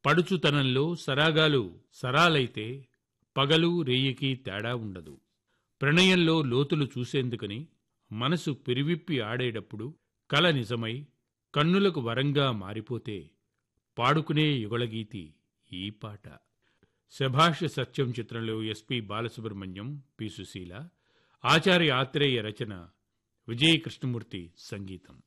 పడుచుతనంలో సరాగాలు సరాలైతే పగలు రేయికి తేడా ఉండదు. ప్రణయంలో లోతులు చూసేందుకని మనసు పెరివిప్పి ఆడేటప్పుడు కల నిజమై కన్నులకు వరంగా మారిపోతే పాడుకునే యుగళగీతి ఈ పాట. శభాష సత్యం చిత్రంలో ఎస్పి బాలసుబ్రహ్మణ్యం, పి సుశీల, ఆచార్య ఆత్రేయ రచన, విజయ కృష్ణమూర్తి సంగీతం.